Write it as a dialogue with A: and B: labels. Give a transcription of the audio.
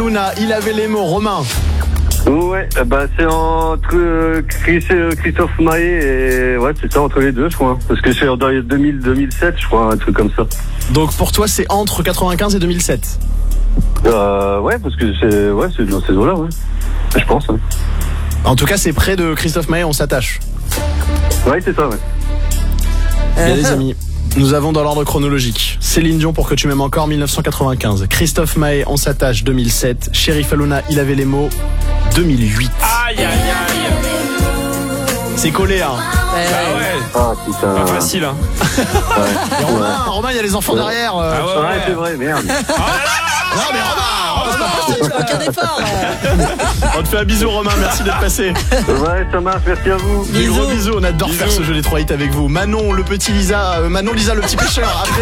A: Luna, il avait les mots. Romain.
B: Ouais, c'est entre Christophe Maé et ouais, c'est ça, entre les deux, je crois. Parce que c'est dans les 2007, je crois, un truc comme ça.
A: Donc pour toi, c'est entre 95 et 2007.
B: Ouais, parce que c'est dans ces eaux-là, ouais. Je pense. Ouais.
A: En tout cas, c'est près de Christophe Maé, on s'attache.
B: Ouais, c'est ça, ouais.
A: Bien les amis, nous avons dans l'ordre chronologique Céline Dion pour que tu m'aimes encore 1995, Christophe Maé on s'attache 2007, Chérif Alouna il avait les mots 2008.
C: Aïe aïe aïe.
A: C'est collé hein.
C: Ah ouais.
B: Ah putain.
C: Pas facile hein.
A: Et Romain il y a les enfants derrière.
B: Ouais, c'est vrai, merde.
A: Non mais Romain,
D: Aucun effort.
A: on te fait un bisou Romain, merci d'être passé.
B: Ouais, ça marche, merci à vous.
A: Des gros bisous, on adore faire ce jeu des 3 hits avec vous. Manon Lisa le petit pêcheur. Après